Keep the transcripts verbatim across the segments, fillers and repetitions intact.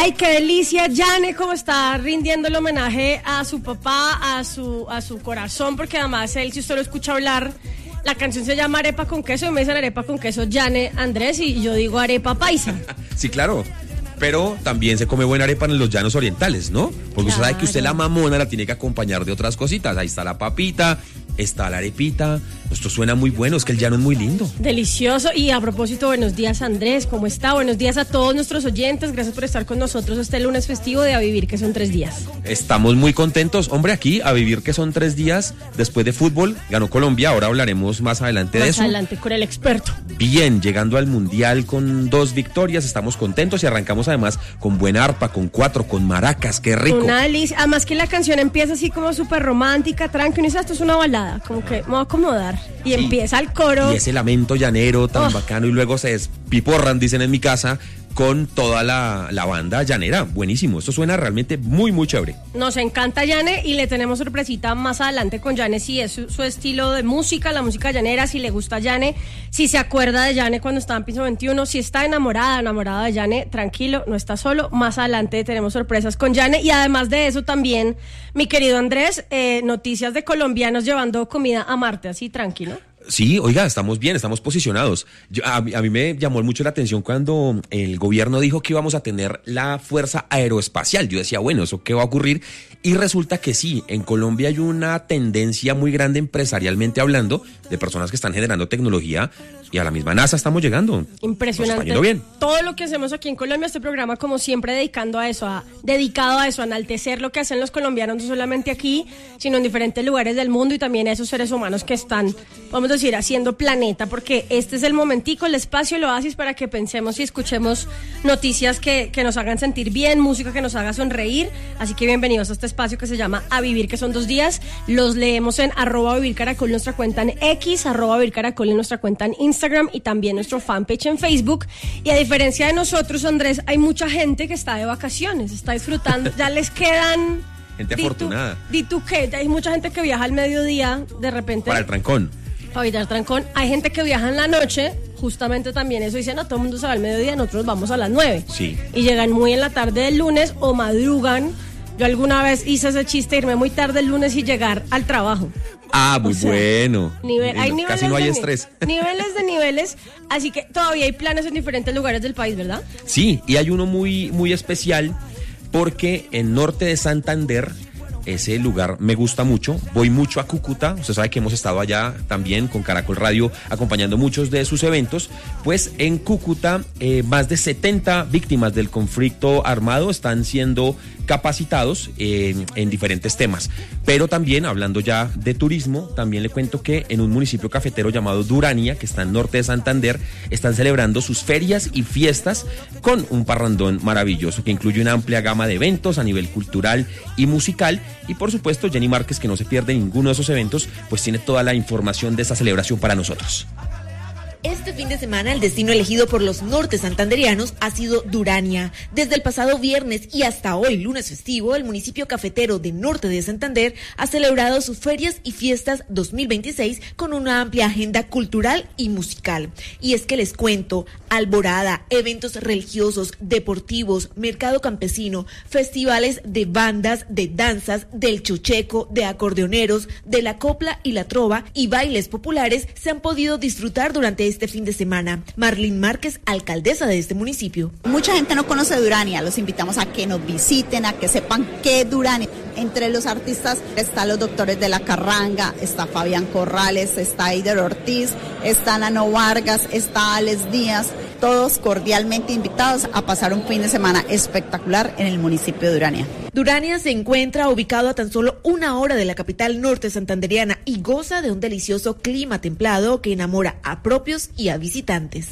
Ay, qué delicia, Yane, cómo está rindiendo el homenaje a su papá, a su, a su corazón, porque además él, si usted lo escucha hablar, la canción se llama Arepa con queso y me dicen arepa con queso Yane Andrés y yo digo arepa paisa. Sí, claro. Pero también se come buena arepa en los llanos orientales, ¿no? Porque claro. Usted sabe que usted la mamona la tiene que acompañar de otras cositas. Ahí está la papita, está la arepita. Esto suena muy bueno, es que el llano es muy lindo. Delicioso. Y a propósito, buenos días, Andrés, ¿cómo está? Buenos días a todos nuestros oyentes. Gracias por estar con nosotros este lunes festivo de A Vivir, que son tres días. Estamos muy contentos. Hombre, aquí, A Vivir, que son tres días. Después de fútbol, ganó Colombia. Ahora hablaremos más adelante más de eso. Más adelante con el experto. Bien, llegando al Mundial con dos victorias. Estamos contentos y arrancamos además con buena arpa, con cuatro, con maracas. ¡Qué rico! Una delicia. Además que la canción empieza así como súper romántica, tranquila. Esto es una balada, como que me voy a acomodar. Y sí. Empieza el coro. Y ese lamento llanero tan oh. bacano y luego se despiporran, dicen en mi casa, con toda la, la banda llanera. Buenísimo, esto suena realmente muy, muy chévere. Nos encanta Yane y le tenemos sorpresita más adelante con Yane, si es su, su estilo de música, la música llanera, si le gusta Yane, si se acuerda de Yane cuando estaba en Piso veintiuno, si está enamorada, enamorada de Yane, tranquilo, no está solo. Más adelante tenemos sorpresas con Yane y además de eso también, mi querido Andrés, eh, noticias de colombianos llevando comida a Marte, así tranquilo. Sí, oiga, estamos bien, estamos posicionados. Yo, a, a mí me llamó mucho la atención cuando el gobierno dijo que íbamos a tener la Fuerza Aeroespacial. Yo decía, bueno, ¿eso qué va a ocurrir? Y resulta que sí, en Colombia hay una tendencia muy grande empresarialmente hablando de personas que están generando tecnología y a la misma NASA estamos llegando. Impresionante. Nos está yendo bien. Todo lo que hacemos aquí en Colombia, este programa como siempre dedicando a eso, a, dedicado a eso, a enaltecer lo que hacen los colombianos, no solamente aquí, sino en diferentes lugares del mundo y también a esos seres humanos que están, vamos a decir, haciendo planeta, porque este es el momentico, el espacio, el oasis para que pensemos y escuchemos noticias que, que nos hagan sentir bien, música que nos haga sonreír, así que bienvenidos a este espacio que se llama A Vivir, que son dos días. Los leemos en arroba Vivir Caracol, nuestra cuenta en X, arroba Vivir Caracol en nuestra cuenta en Instagram y también nuestro fanpage en Facebook. Y a diferencia de nosotros, Andrés, hay mucha gente que está de vacaciones, está disfrutando, ya les quedan... Gente afortunada. Di tú qué, hay mucha gente que viaja al mediodía, de repente... Para el trancón. Para evitar trancón. Hay gente que viaja en la noche, justamente también eso dicen, no, todo el mundo se va al mediodía, nosotros vamos a las nueve. Sí. Y llegan muy en la tarde del lunes o madrugan. Yo alguna vez hice ese chiste, irme muy tarde el lunes y llegar al trabajo. Ah, muy o sea, bueno. Nivel, hay niveles casi no hay de, estrés. Niveles de niveles, así que todavía hay planes en diferentes lugares del país, ¿verdad? Sí, y hay uno muy, muy especial porque en norte de Santander, ese lugar me gusta mucho, voy mucho a Cúcuta, usted sabe que hemos estado allá también con Caracol Radio acompañando muchos de sus eventos, pues en Cúcuta eh, más de setenta víctimas del conflicto armado están siendo capacitados eh, en diferentes temas, pero también hablando ya de turismo, también le cuento que en un municipio cafetero llamado Durania, que está al norte de Santander, están celebrando sus ferias y fiestas con un parrandón maravilloso que incluye una amplia gama de eventos a nivel cultural y musical. Y por supuesto, Jenny Márquez, que no se pierde ninguno de esos eventos, pues tiene toda la información de esta celebración para nosotros. Este fin de semana el destino elegido por los norte santanderianos ha sido Durania. Desde el pasado viernes y hasta hoy, lunes festivo, el municipio cafetero de norte de Santander ha celebrado sus ferias y fiestas dos mil veintiséis con una amplia agenda cultural y musical. Y es que les cuento, alborada, eventos religiosos, deportivos, mercado campesino, festivales de bandas, de danzas, del chocheco, de acordeoneros, de la copla y la trova y bailes populares se han podido disfrutar durante este fin de semana. Marlene Márquez, alcaldesa de este municipio. Mucha gente no conoce Durania, los invitamos a que nos visiten, a que sepan qué es Durania. Entre los artistas están los Doctores de la Carranga, está Fabián Corrales, está Eider Ortiz, está Nano Vargas, está Alex Díaz, todos cordialmente invitados a pasar un fin de semana espectacular en el municipio de Durania. Durania se encuentra ubicado a tan solo una hora de la capital norte santanderiana y goza de un delicioso clima templado que enamora a propios y a visitantes.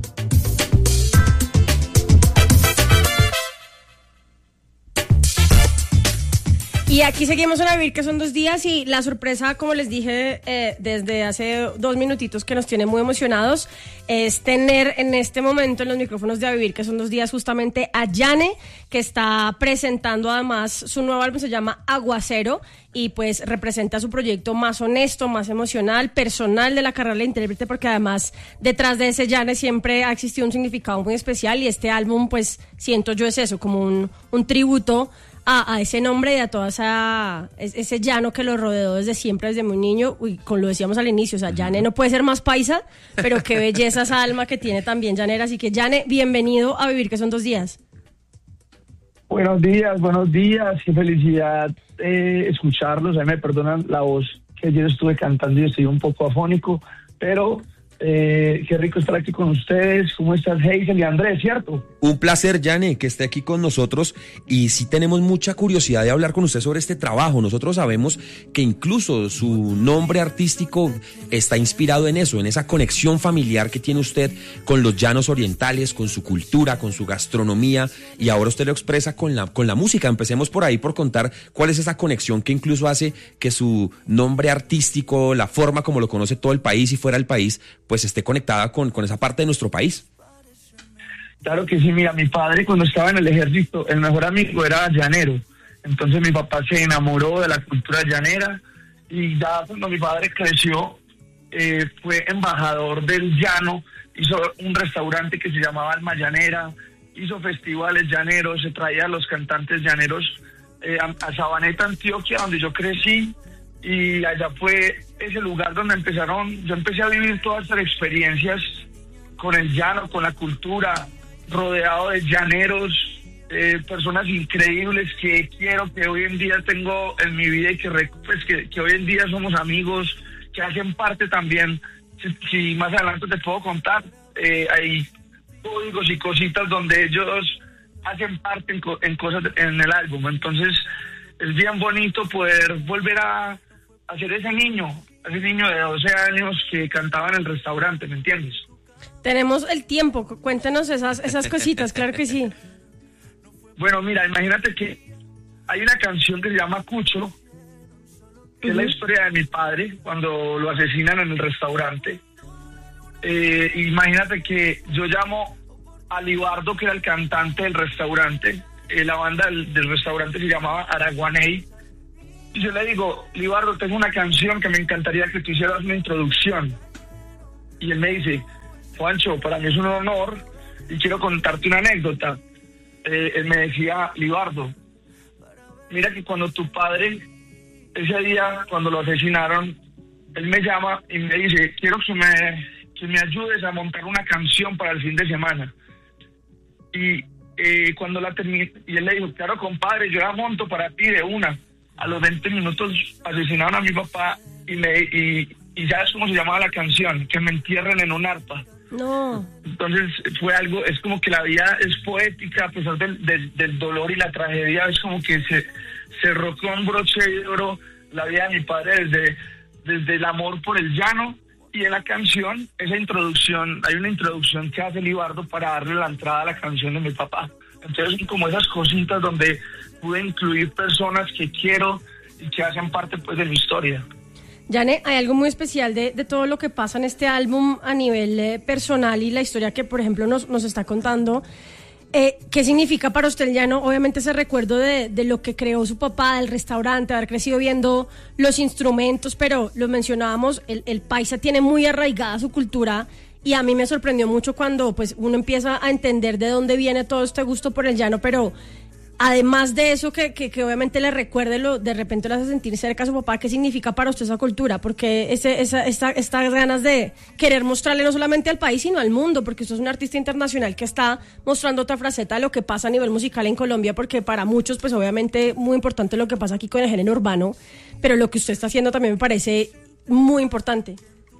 Y aquí seguimos en A Vivir, que son dos días, y la sorpresa, como les dije eh, desde hace dos minutitos, que nos tiene muy emocionados, es tener en este momento en los micrófonos de A Vivir, que son dos días, justamente a Yane, que está presentando además su nuevo álbum, se llama Aguacero, y pues representa su proyecto más honesto, más emocional, personal de la carrera del intérprete, porque además detrás de ese Yane siempre ha existido un significado muy especial, y este álbum pues siento yo es eso, como un, un tributo a, a ese nombre y a toda esa ese llano que lo rodeó desde siempre, desde muy niño. Uy, como lo decíamos al inicio, o sea, Yane no puede ser más paisa, pero qué belleza esa alma que tiene también Yanera. Así que Yane, bienvenido a Vivir, que son dos días. Buenos días, buenos días, qué felicidad eh, escucharlos. A mí me perdonan la voz, que ayer estuve cantando y estoy un poco afónico, pero eh, qué rico estar aquí con ustedes. ¿Cómo estás, Hazel y Andrés, cierto? Un placer, Yane, que esté aquí con nosotros, y sí tenemos mucha curiosidad de hablar con usted sobre este trabajo. Nosotros sabemos que incluso su nombre artístico está inspirado en eso, en esa conexión familiar que tiene usted con los llanos orientales, con su cultura, con su gastronomía, y ahora usted lo expresa con la, con la música. Empecemos por ahí, por contar cuál es esa conexión que incluso hace que su nombre artístico, la forma como lo conoce todo el país y fuera del país, pues esté conectada con, con esa parte de nuestro país. Claro que sí, mira, mi padre cuando estaba en el ejército, el mejor amigo era llanero. Entonces mi papá se enamoró de la cultura llanera, y ya cuando mi padre creció, eh, fue embajador del llano, hizo un restaurante que se llamaba Alma Llanera, hizo festivales llaneros, se traía a los cantantes llaneros eh, a, a Sabaneta, Antioquia, donde yo crecí, y allá fue ese lugar donde empezaron, yo empecé a vivir todas estas experiencias con el llano, con la cultura, rodeado de llaneros, eh, personas increíbles que quiero, que hoy en día tengo en mi vida, y que, pues, que, que hoy en día somos amigos, que hacen parte también. Si, si más adelante te puedo contar, eh, hay códigos y cositas donde ellos hacen parte en, en cosas en el álbum. Entonces es bien bonito poder volver a, a ser ese niño, ese niño de doce años que cantaba en el restaurante, ¿me entiendes? Tenemos el tiempo, cuéntenos esas, esas cositas, claro que sí. Bueno, mira, imagínate que hay una canción que se llama Cucho, que uh-huh. es la historia de mi padre cuando lo asesinan en el restaurante. Eh, imagínate que yo llamo a Libardo, que era el cantante del restaurante, eh, la banda del, del restaurante se llamaba Araguaney, y yo le digo, Libardo, tengo una canción que me encantaría que tú hicieras una introducción. Y él me dice, Juancho, para mí es un honor y quiero contarte una anécdota. Eh, él me decía, Libardo, mira que cuando tu padre, ese día cuando lo asesinaron, él me llama y me dice, quiero que me, que me ayudes a montar una canción para el fin de semana. Y eh, cuando la terminé, y él le dijo, claro, compadre, yo la monto para ti de una. A los veinte minutos asesinaron a mi papá y, me, y, y ya es como se llamaba la canción, que me entierren en un arpa. No. Entonces fue algo, es como que la vida es poética a pesar del, del, del dolor y la tragedia, es como que se cerró con broche de oro la vida de mi padre desde, desde el amor por el llano. Y en la canción, esa introducción, hay una introducción que hace Libardo para darle la entrada a la canción de mi papá. Entonces como esas cositas donde pude incluir personas que quiero y que hacen parte pues de mi historia. Yane, hay algo muy especial de, de todo lo que pasa en este álbum a nivel eh, personal, y la historia que, por ejemplo, nos, nos está contando. Eh, ¿Qué significa para usted el llano? Obviamente ese recuerdo de, de lo que creó su papá, del restaurante, haber crecido viendo los instrumentos, pero lo mencionábamos, el, el paisa tiene muy arraigada su cultura, y a mí me sorprendió mucho cuando pues uno empieza a entender de dónde viene todo este gusto por el llano, pero además de eso, que, que, que obviamente le recuerde, lo, de repente lo hace sentir cerca a su papá. ¿Qué significa para usted esa cultura? Porque ese, esa, esta, estas ganas de querer mostrarle no solamente al país, sino al mundo, porque usted es un artista internacional que está mostrando otra faceta de lo que pasa a nivel musical en Colombia, porque para muchos, pues obviamente muy importante lo que pasa aquí con el género urbano, pero lo que usted está haciendo también me parece muy importante.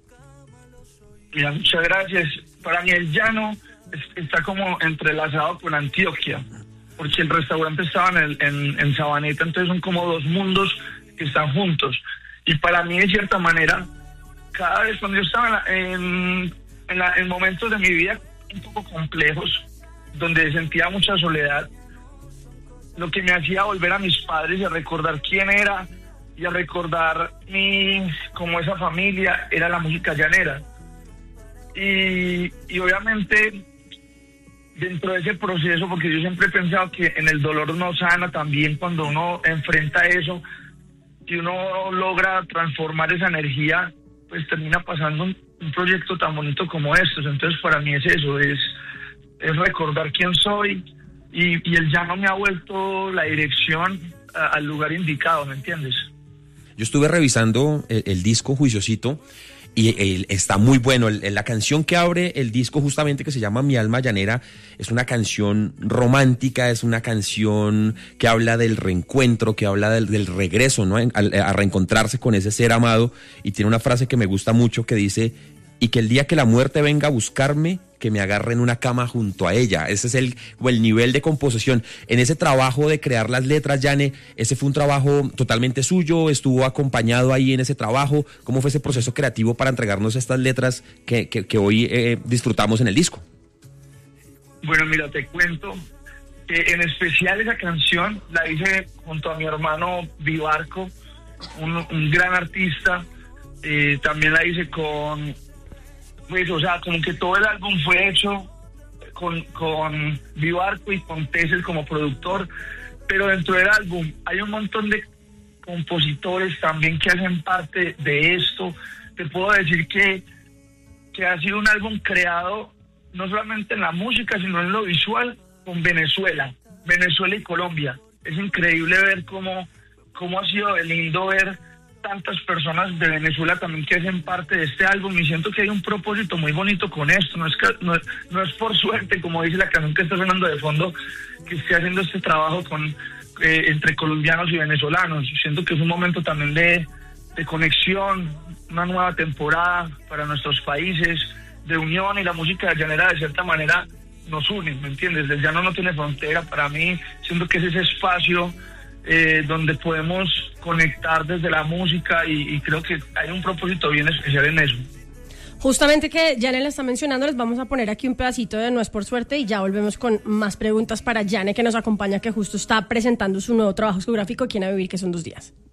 Mira, muchas gracias. Para mí el llano está como entrelazado con Antioquia, porque el restaurante estaba en, el, en, en Sabaneta, entonces son como dos mundos que están juntos. Y para mí, de cierta manera, cada vez cuando yo estaba en, en, la, en momentos de mi vida un poco complejos, donde sentía mucha soledad, lo que me hacía volver a mis padres y a recordar quién era, y a recordar mi, como esa familia, era la música llanera. Y, y obviamente dentro de ese proceso, porque yo siempre he pensado que en el dolor uno sana también cuando uno enfrenta eso, si uno logra transformar esa energía, pues termina pasando un, un proyecto tan bonito como estos. Entonces para mí es eso, es, es recordar quién soy y, y el llano me ha vuelto la dirección a, al lugar indicado, ¿me entiendes? Yo estuve revisando el, el disco Juiciosito y el, está muy bueno. El, la canción que abre el disco justamente, que se llama Mi Alma Llanera, es una canción romántica, es una canción que habla del reencuentro, que habla del, del regreso, ¿no? A, a reencontrarse con ese ser amado, y tiene una frase que me gusta mucho que dice: y que el día que la muerte venga a buscarme, que me agarre en una cama junto a ella. Ese es el, el nivel de composición. En ese trabajo de crear las letras, Yane, ¿ese fue un trabajo totalmente suyo? ¿Estuvo acompañado ahí en ese trabajo? ¿Cómo fue ese proceso creativo para entregarnos estas letras que, que, que hoy eh, disfrutamos en el disco? Bueno, mira, te cuento que en especial esa canción la hice junto a mi hermano Vivarco, un, un gran artista. Eh, también la hice con... Pues, o sea, como que todo el álbum fue hecho con, con Vivarco y con Tessel como productor, pero dentro del álbum hay un montón de compositores también que hacen parte de esto. Te puedo decir que, que ha sido un álbum creado no solamente en la música, sino en lo visual, con Venezuela, Venezuela y Colombia. Es increíble ver cómo, cómo ha sido lindo ver tantas personas de Venezuela también que hacen parte de este álbum, y siento que hay un propósito muy bonito con esto. No es que, no, no es por suerte, como dice la canción que está sonando de fondo, que esté haciendo este trabajo con eh, entre colombianos y venezolanos. Siento que es un momento también de, de conexión, una nueva temporada para nuestros países, de unión, y la música llanera de cierta manera nos une, ¿me entiendes? El llano no tiene frontera. Para mí, siento que es ese espacio Eh, donde podemos conectar desde la música, y, y creo que hay un propósito bien especial en eso. Justamente que Yane la está mencionando, les vamos a poner aquí un pedacito de No es por suerte y ya volvemos con más preguntas para Yane, que nos acompaña, que justo está presentando su nuevo trabajo discográfico aquí en A Vivir, que son dos días.